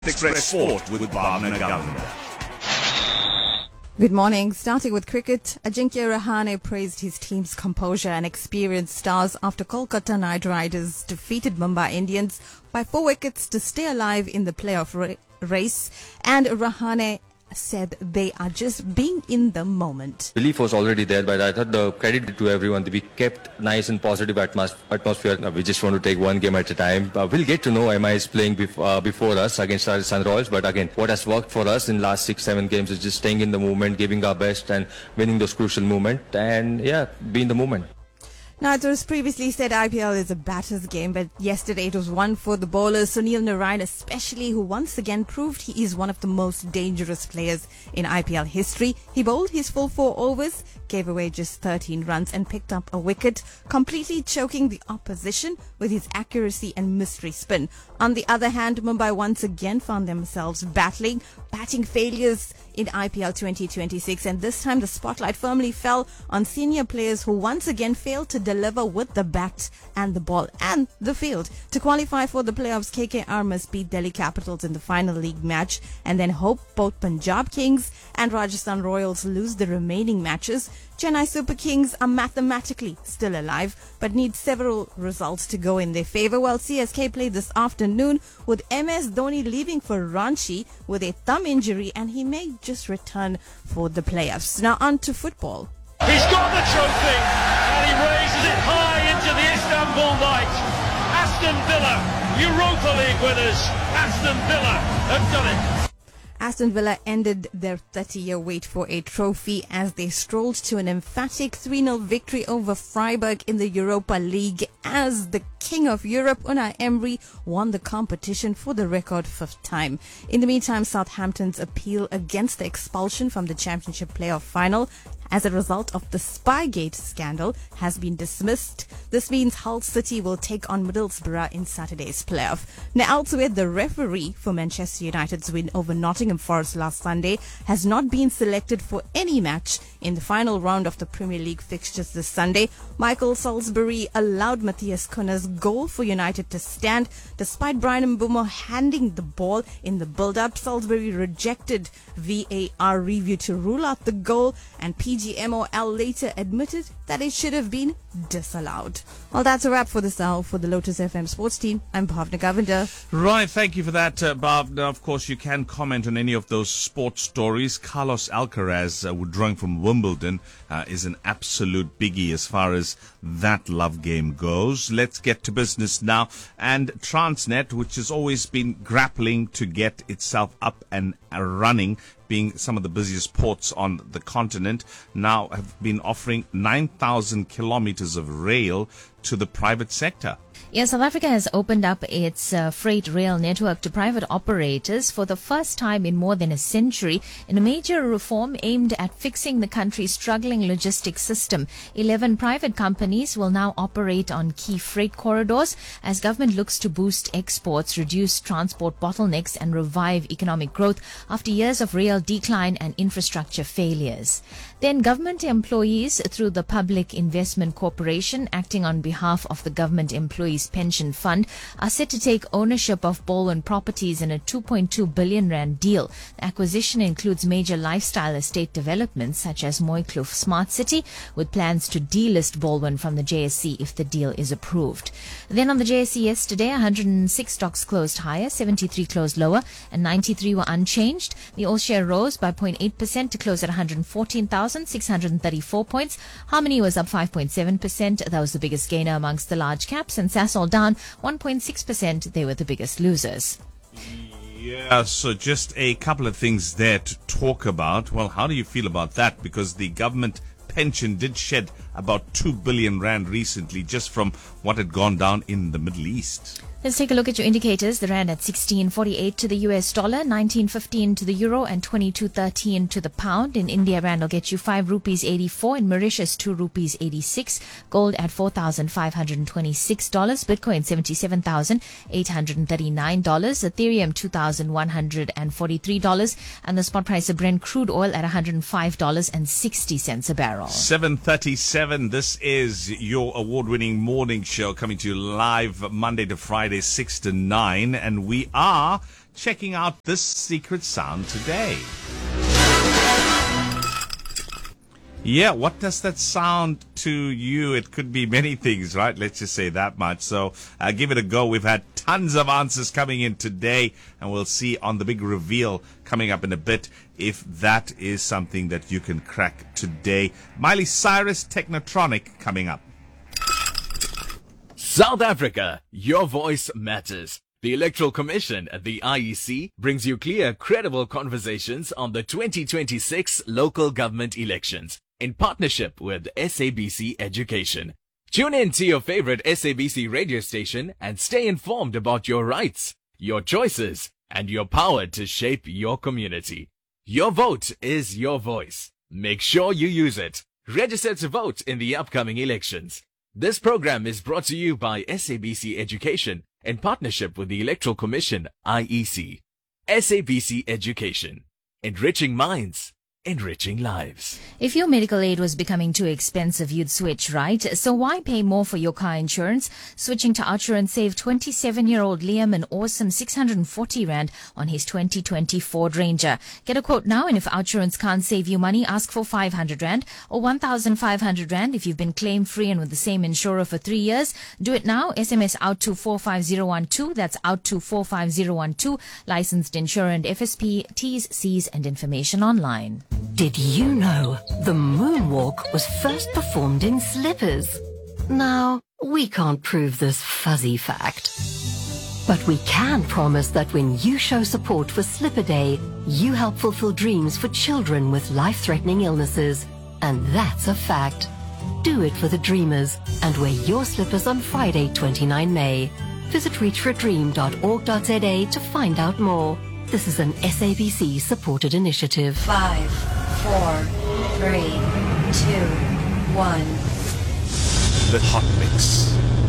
Express Sport with Bhavna Govender. Good morning. Starting with cricket, Ajinkya Rahane praised his team's composure and experienced stars after Kolkata Knight Riders defeated Mumbai Indians by 4 wickets to stay alive in the playoff race. And Rahane said they are just being in the moment. Relief was already there, but I thought the credit to everyone. We kept nice and positive atmosphere. We just want to take one game at a time. We'll get to know MI is playing before us against Rajasthan Royals, but again, what has worked for us in last 6-7 games is just staying in the moment, giving our best and winning those crucial moments, and be in the moment. Now, it was previously said IPL is a batter's game, but yesterday it was one for the bowlers, Sunil Narine especially, who once again proved he is one of the most dangerous players in IPL history. He bowled his full 4 overs, gave away just 13 runs and picked up a wicket, completely choking the opposition with his accuracy and mystery spin. On the other hand, Mumbai once again found themselves batting failures in IPL 2026, and this time the spotlight firmly fell on senior players who once again failed to deliver with the bat and the ball and the field. To qualify for the playoffs, KKR must beat Delhi Capitals in the final league match and then hope both Punjab Kings and Rajasthan Royals lose the remaining matches. Chennai Super Kings are mathematically still alive but need several results to go in their favour, while CSK play this afternoon with MS Dhoni leaving for Ranchi with a thumb injury, and he may just return for the playoffs. Now on to football. He's got the trophy and he raises it high into the Istanbul night. Aston Villa, Europa League winners. Aston Villa have done it. Aston Villa ended their 30-year wait for a trophy as they strolled to an emphatic 3-0 victory over Freiburg in the Europa League, as the King of Europe, Unai Emery, won the competition for the record 5th time. In the meantime, Southampton's appeal against the expulsion from the Championship playoff final as a result of the Spygate scandal has been dismissed. This means Hull City will take on Middlesbrough in Saturday's playoff. Now, elsewhere, the referee for Manchester United's win over Nottingham Forest last Sunday has not been selected for any match in the final round of the Premier League fixtures this Sunday. Michael Salisbury allowed Matthias Cunha's goal for United to stand, despite Brian Mbeumo handing the ball in the build-up. Salisbury rejected VAR review to rule out the goal, and PGMOL later admitted that it should have been disallowed. Well, that's a wrap for this hour. For the Lotus FM sports team, I'm Bhavna Govender. Right, thank you for that, Bhavna. Of course, you can comment on any of those sports stories. Carlos Alcaraz, withdrawing from Wimbledon, is an absolute biggie as far as that love game goes. Let's get to business now. And Transnet, which has always been grappling to get itself up and running, being some of the busiest ports on the continent, now have been offering 9,000 kilometers of rail to the private sector. Yes, South Africa has opened up its freight rail network to private operators for the first time in more than a century in a major reform aimed at fixing the country's struggling logistics system. 11 private companies will now operate on key freight corridors as government looks to boost exports, reduce transport bottlenecks and revive economic growth after years of rail decline and infrastructure failures. Then government employees through the Public Investment Corporation, acting on behalf of the Government Employees Pension Fund, are set to take ownership of Baldwin Properties in a 2.2 billion rand deal. The acquisition includes major lifestyle estate developments such as Mooikloof Smart City, with plans to delist Baldwin from the JSE if the deal is approved. Then on the JSE yesterday, 106 stocks closed higher, 73 closed lower, and 93 were unchanged. The all share rose by 0.8% to close at 114,634 points. Harmony was up 5.7%. That was the biggest gainer amongst the large caps, and Sasol down 1.6%. They were the biggest losers. Yeah, so just a couple of things there to talk about. Well, how do you feel about that? Because the government pension did shed about 2 billion rand recently just from what had gone down in the Middle East. Let's take a look at your indicators. The rand at 16.48 to the US dollar, 19.15 to the euro, and 22.13 to the pound. In India, rand will get you 5 rupees 84. In Mauritius, 2 rupees 86. Gold at $4,526. Bitcoin $77,839. Ethereum $2,143. And the spot price of Brent crude oil at $105.60 a barrel. 7:37. This is your award-winning morning show coming to you live Monday to Friday, 6 to 9, and we are checking out this secret sound today. Yeah, what does that sound to you? It could be many things, right? Let's just say that much. So give it a go. We've had tons of answers coming in today, and we'll see on the big reveal coming up in a bit if that is something that you can crack today. Miley Cyrus, Technotronic, coming up. South Africa, your voice matters. The Electoral Commission at the IEC brings you clear, credible conversations on the 2026 local government elections in partnership with SABC Education. Tune in to your favorite SABC radio station and stay informed about your rights, your choices, and your power to shape your community. Your vote is your voice. Make sure you use it. Register to vote in the upcoming elections. This program is brought to you by SABC Education in partnership with the Electoral Commission, IEC. SABC Education. Enriching minds, enriching lives. If your medical aid was becoming too expensive, you'd switch, right? So why pay more for your car insurance? Switching to Outsurance saved 27-year-old Liam an awesome 640 Rand on his 2020 Ford Ranger. Get a quote now, and if Outsurance can't save you money, ask for 500 Rand or 1,500 Rand if you've been claim-free and with the same insurer for 3 years. Do it now. SMS out to 45012. That's out to 45012. Licensed insurer and FSP. T's, C's and information online. Did you know the moonwalk was first performed in slippers? Now, we can't prove this fuzzy fact. But we can promise that when you show support for Slipper Day, you help fulfill dreams for children with life-threatening illnesses. And that's a fact. Do it for the dreamers and wear your slippers on Friday, 29 May. Visit reachforadream.org.za to find out more. This is an SABC supported initiative. 5, 4, 3, 2, 1. The Hot Mix.